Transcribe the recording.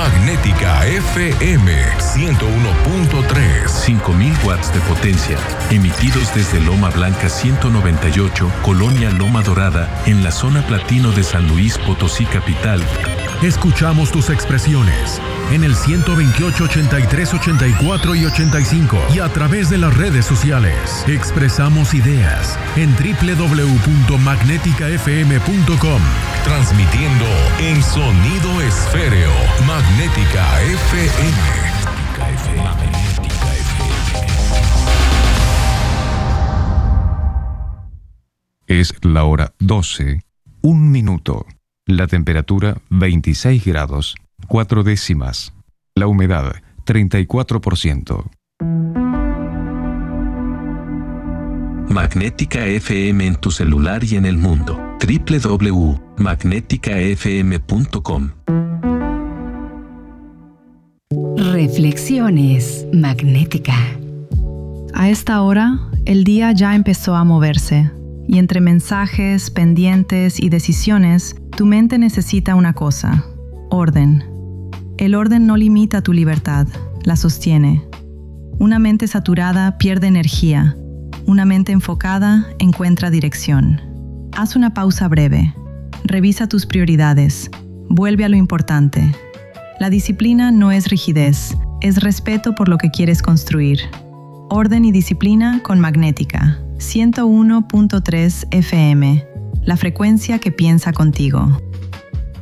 Magnética FM 101.3. 5000 watts de potencia, emitidos desde Loma Blanca 198, Colonia Loma Dorada, en la zona platino de San Luis Potosí capital. Escuchamos tus expresiones en el 128, 83, 84 y 85 y a través de las redes sociales. Expresamos ideas en www.magneticafm.com. Transmitiendo en sonido esféreo. Magnética FM. Magnética FM. Es la hora 12, 1 minuto. La temperatura 26 grados, 4 décimas. La humedad 34%. Magnética FM en tu celular y en el mundo. www.magneticafm.com. Reflexiones Magnética. A esta hora, el día ya empezó a moverse, y entre mensajes, pendientes y decisiones, tu mente necesita una cosa: orden. El orden no limita tu libertad, la sostiene. Una mente saturada pierde energía. Una mente enfocada encuentra dirección. Haz una pausa breve. Revisa tus prioridades. Vuelve a lo importante. La disciplina no es rigidez, es respeto por lo que quieres construir. Orden y disciplina con Magnética. 101.3 FM. La frecuencia que piensa contigo.